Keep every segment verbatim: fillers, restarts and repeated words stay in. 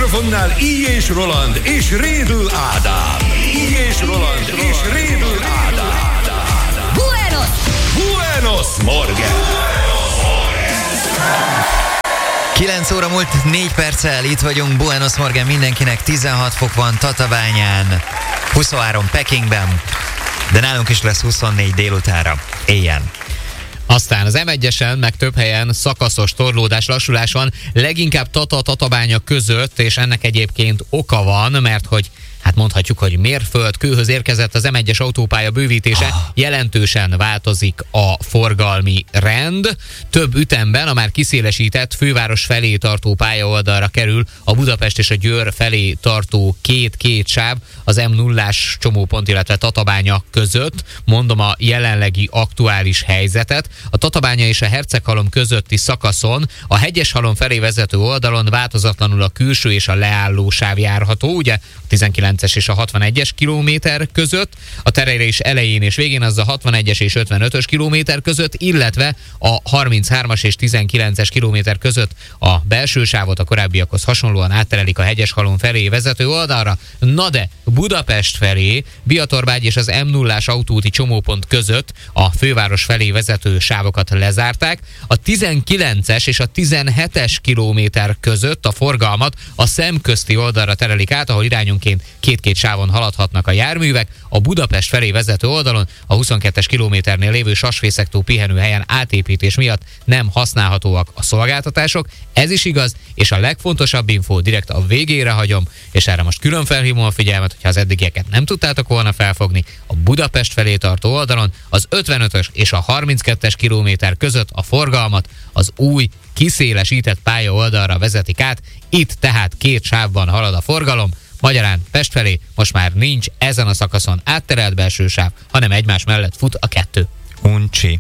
mikrofonnál I. és Roland és Rédl Ádám. I. és Roland és Rédl Ádám. Buenos! Buenos Morgen! kilenc óra múlt négy perccel, itt vagyunk, Buenos Morgen mindenkinek, tizenhat fok van Tatabányán, huszonhárom Pekingben, de nálunk is lesz huszonnégy délutánra, éjjel. Aztán az em egyesen, meg több helyen szakaszos torlódás, lassulás van, leginkább Tata-Tatabánya között, és ennek egyébként oka van, mert hogy hát mondhatjuk, hogy mérföldkőhöz érkezett az em egyes autópálya bővítése, ah. jelentősen változik a forgalmi rend. Több ütemben a már kiszélesített főváros felé tartó pályaoldalra kerül a Budapest és a Győr felé tartó két-két sáv az em nullás csomópont, illetve Tatabánya között. Mondom a jelenlegi aktuális helyzetet. A Tatabánya és a Herceghalom közötti szakaszon a Hegyeshalom felé vezető oldalon változatlanul a külső és a leálló sáv járható, ugye a tizenkilences és a hatvanegyes kilométer között, a terelés elején és végén az a hatvanegyes és ötvenötös kilométer között, illetve a harminchármas és tizenkilences kilométer között a belső sávot a korábbiakhoz hasonlóan átterelik a Hegyeshalom felé vezető oldalra. Na de Budapest felé, Biatorbágy és az em nullás autóúti csomópont között a főváros felé vezető sávokat lezárták. A tizenkilences és a tizenhetes kilométer között a forgalmat a szemközti oldalra terelik át, ahol irányonként két-két sávon haladhatnak a járművek. A Budapest felé vezető oldalon a huszonkettes kilométernél lévő Sasfészektó pihenőhelyen átépítés miatt nem használhatóak a szolgáltatások. Ez is igaz, és a legfontosabb infó direkt a végére hagyom, és erre most külön felhívom a figyelmet, hogyha az eddigieket nem tudtátok volna felfogni. A Budapest felé tartó oldalon az ötvenötös és a harminckettes kilométer között a forgalmat az új kiszélesített pálya oldalra vezetik át. Itt tehát két sávban halad a forgalom. Magyarán Pest felé most már nincs ezen a szakaszon átterelt belső sáv, hanem egymás mellett fut a kettő. Uncsi.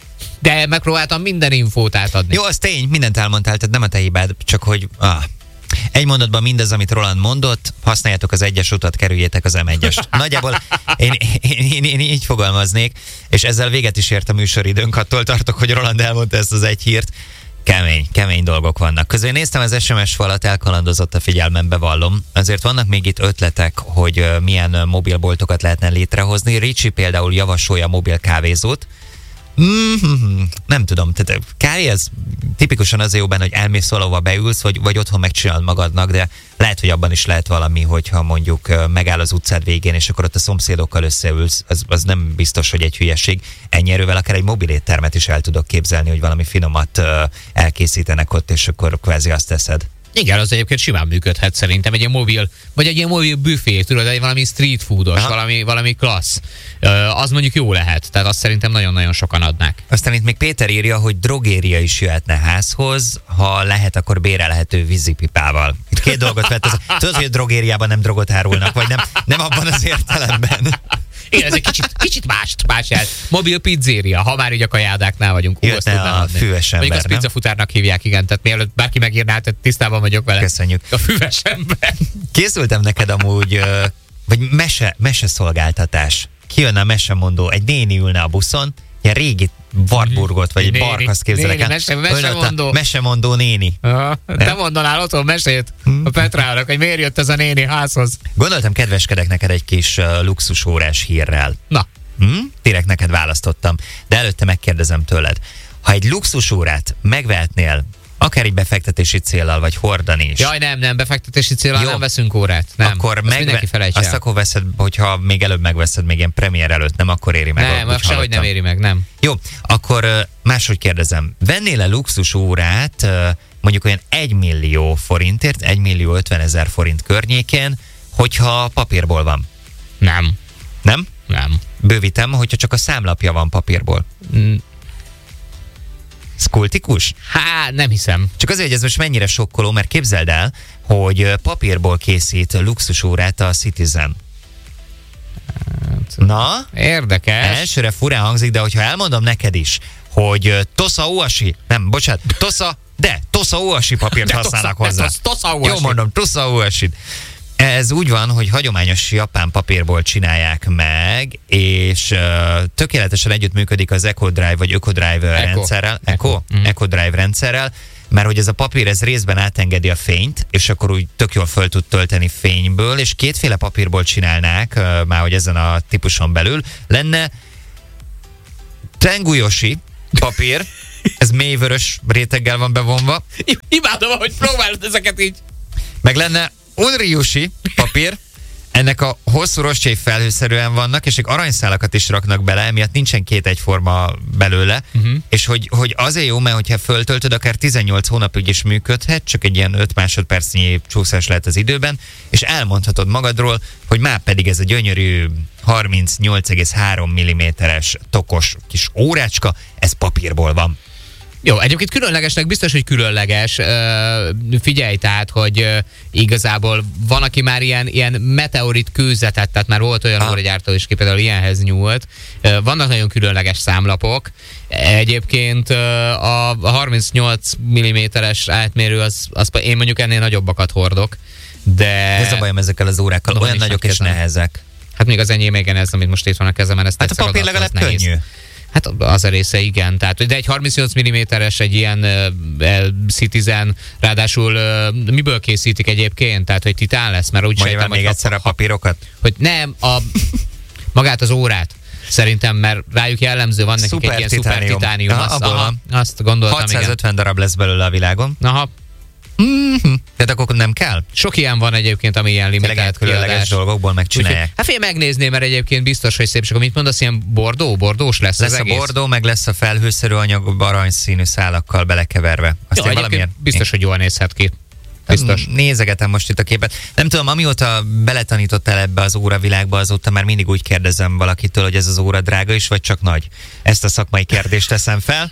De megpróbáltam minden infót átadni. Jó, az tény, mindent elmondtál, tehát nem a te hibád, csak hogy... Ah. Egy mondatban mindaz, amit Roland mondott, használjátok az egyes utat, kerüljétek az em egyest. Nagyjából én, én, én, én így fogalmaznék, és ezzel véget is ért a műsoridőnk, attól tartok, hogy Roland elmondta ezt az egy hírt. Kemény, kemény dolgok vannak. Közben néztem, az es em es falat elkalandozott a figyelmem, bevallom. Azért vannak még itt ötletek, hogy uh, milyen mobilboltokat lehetne létrehozni. Ricsi például javasolja mobil kávézót. Mm-hmm, nem tudom, tehát kávé ez tipikusan az jó benne, hogy elmész valahova, beülsz, vagy, vagy otthon megcsinálod magadnak, de lehet, hogy abban is lehet valami, hogyha mondjuk uh, megáll az utcád végén, és akkor ott a szomszédokkal összeülsz, az, az nem biztos, hogy egy hülyeség. Ennyi erővel akár egy mobil éttermet is el tudok képzelni, hogy valami finomat uh, elkészítenek ott, és akkor kvázi azt teszed. Igen, az egyébként simán működhet szerintem, egy ilyen mobil, vagy egy ilyen mobil büfé, tudod, egy valami street foodos, valami, valami klassz. Az mondjuk jó lehet, tehát azt szerintem nagyon-nagyon sokan adnák. Aztán itt még Péter írja, hogy drogéria is jöhetne házhoz, ha lehet, akkor bérelhető vízipipával. Itt két dolgot vett, az, tudod, hogy a drogériában nem drogot árulnak, vagy nem, nem abban az értelemben. Igen, ez egy kicsit, kicsit más, más jel. Mobil pizzéria, ha már így a kajádáknál vagyunk. Jöhetne a füves ember, mondjuk azt pizzafutárnak hívják, igen, tehát mielőtt bárki megírná, tehát tisztában vagyok vele. Köszönjük. A füves ember. Készültem neked amúgy, vagy mese, meseszolgáltatás. Kijönne a mesemondó, egy néni ülne a buszon, ilyen régi Wartburgot, vagy egy barkaszt képzelek el. Mese, mesemondó. Mesemondó néni. Aha, te mondanál otthon mesét a Petrának, hogy miért jött ez a néni házhoz. Gondoltam, kedveskedek neked egy kis uh, luxusórás hírrel. Na. Hm? Direkt neked választottam, de előtte megkérdezem tőled. Ha egy luxusórát megvehetnél, akár egy befektetési céllal, vagy hordani is. Jaj, nem, nem, befektetési céllal nem veszünk órát. Nem, akkor azt megve- mindenki felejtse el. Azt akkor veszed, hogyha még előbb megveszed, még ilyen premier előtt, nem akkor éri meg. Nem, azt sehogy nem éri meg, nem. Jó, akkor máshogy kérdezem. Vennél-e luxusórát mondjuk olyan egy millió forintért, egy millió ötvenezer forint környékén, hogyha papírból van? Nem. Nem? Nem. Bővítem, hogyha csak a számlapja van papírból. Mm. Ez kultikus? Há, nem hiszem. Csak azért, hogy ez most mennyire sokkoló, mert képzeld el, hogy papírból készít luxusórát a Citizen. Hát, na? Érdekes. Elsőre furán hangzik, de hogyha elmondom neked is, hogy Tosa Oasi, nem, bocsánat, Tosa, de Tosa Oasi papírt de használnak tosza, hozzá. de Tosa Oasi. Jó mondom, Tosa Oasit. Ez úgy van, hogy hagyományos japán papírból csinálják meg, és uh, tökéletesen együttműködik az EcoDrive vagy ÖkoDrive Eco. rendszerrel. Eco? Eco. Mm. EcoDrive rendszerrel. mert hogy ez a papír ez részben átengedi a fényt, és akkor úgy tök jól föl tud tölteni fényből, és kétféle papírból csinálnák, már hogy ezen a típuson belül. Lenne Tenguyoshi papír, ez mélyvörös réteggel van bevonva. Imádom, hogy próbálod ezeket így. Meg lenne Onryushi papír, ennek a hosszú rostjai felhőszerűen vannak, és aranyszálakat is raknak bele, emiatt nincsen két egyforma belőle, uh-huh. és hogy, hogy azért jó, mert hogyha föltöltöd, akár tizennyolc hónapig is működhet, csak egy ilyen öt másodpercnyi csúszás lehet az időben, és elmondhatod magadról, hogy már pedig ez a gyönyörű harmincnyolc egész három milliméteres tokos kis órácska, ez papírból van. Jó, egyébként különlegesnek biztos, hogy különleges. Uh, figyelj, tehát, hogy uh, igazából van, aki már ilyen, ilyen meteorit kőzetet, tehát már volt olyan óragyártó is, ki például ilyenhez nyúlt. Uh, vannak nagyon különleges számlapok. Egyébként uh, a harmincnyolc milliméteres átmérő, az, az én mondjuk ennél nagyobbakat hordok, de... Ez a bajom ezekkel az órákkal, olyan nagyok és nehezek. Hát még az enyém, igen, ez, amit most itt van a kezemen, ezt hát a papír legalább könnyű. Hát az a része igen, tehát, de egy harmincnyolc milliméteres egy ilyen uh, Citizen, ráadásul uh, miből készítik egyébként? Tehát, hogy titán lesz, mert úgy sejtem, még egyszer a papírokat? Hogy nem, a, magát az órát. Szerintem, mert rájuk jellemző, van nekik szuper egy ilyen titánium. szuper titánium. Aha, azt, aha, azt gondoltam, hatszázötven igen. darab lesz belőle a világon. Aha. Mm-hmm. Tehát akkor nem kell? Sok ilyen van egyébként, ami ilyen limitált különleges dolgokból megcsinálják. Úgy, hát fél megnézném, mert egyébként biztos, hogy szép, és akkor mit mondasz, ilyen bordó, bordós lesz, lesz az a egész? bordó, meg lesz a felhőszerű anyag aranyszínű szálakkal belekeverve. Azt jó, valamilyen... biztos, hogy jól nézhet ki. Biztos. Nézegetem most itt a képet. Nem tudom, amióta beletanítottál ebbe az óravilágba, azóta már mindig úgy kérdezem valakitől, hogy ez az óra drága is, vagy csak nagy. Ezt a szakmai kérdést teszem fel.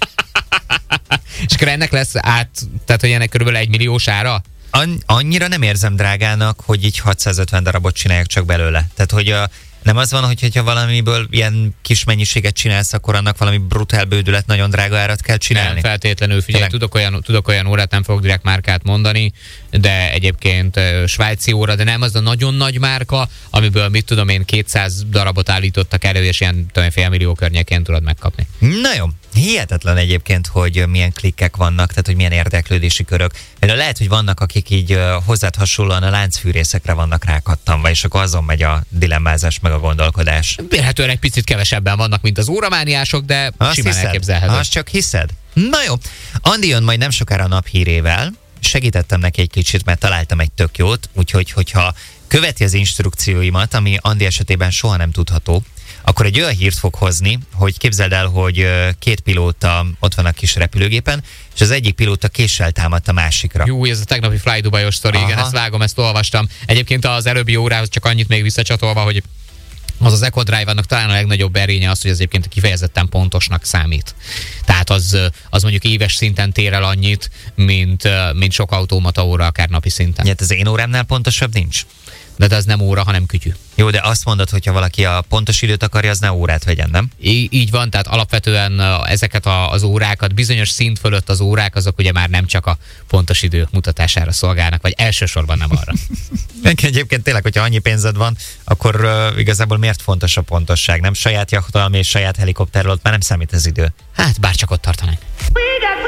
És akkor ennek lesz át, tehát hogy ennek körülbelül egy milliós ára? An- annyira nem érzem drágának, hogy így hatszázötven darabot csinálják csak belőle. Tehát, hogy a, nem az van, hogy hogyha valamiből ilyen kis mennyiséget csinálsz, akkor annak valami brutál bődület, nagyon drága árat kell csinálni? Nem feltétlenül, figyelj, tudok olyan, tudok olyan órát, nem fogok direkt márkát mondani, de egyébként uh, svájci óra, de nem az a nagyon nagy márka, amiből mit tudom én, kétszáz darabot állítottak elő, és ilyen tudom, fél millió környékén tudod megkapni. Na jó, hihetetlen egyébként, hogy milyen klikkek vannak, tehát hogy milyen érdeklődési körök. De lehet, hogy vannak, akik így uh, hozzád hasonlóan a láncfűrészekre vannak rákattanva, és akkor azon megy a dilemmázás meg a gondolkodás. Vélhetően egy picit kevesebben vannak, mint az óramániások, de azt simán hiszed? elképzelhető. Azt csak hiszed? Na jó, Andi jön majd nem sokára a naphírével, segítettem neki egy kicsit, mert találtam egy tök jót, úgyhogy hogyha követi az instrukcióimat, ami Andi esetében soha nem tudható, akkor egy olyan hírt fog hozni, hogy képzeld el, hogy két pilóta ott van a kis repülőgépen, és az egyik pilóta késsel támadt a másikra. Jó, ez a tegnapi Fly Dubai-os sztori, igen, ezt vágom, ezt olvastam. Egyébként az előbbi órához csak annyit még visszacsatolva, hogy az az Eco Drive-nak talán a legnagyobb erénye az, hogy az egyébként kifejezetten pontosnak számít. Tehát az, az mondjuk éves szinten tér el annyit, mint, mint sok automata óra, akár napi szinten. Hát az én órámnál pontosabb nincs. De ez nem óra, hanem kütyű. Jó, de azt mondod, hogyha valaki a pontos időt akarja, az ne órát vegyen, nem? Í- így van, tehát alapvetően ezeket a, az órákat, bizonyos szint fölött az órák, azok ugye már nem csak a pontos idő mutatására szolgálnak, vagy elsősorban nem arra. Egyébként tényleg, hogyha annyi pénzed van, akkor uh, igazából miért fontos a pontosság? Nem saját jachtalmi és saját helikopterről, ott már nem számít az idő. Hát bárcsak ott tartanánk.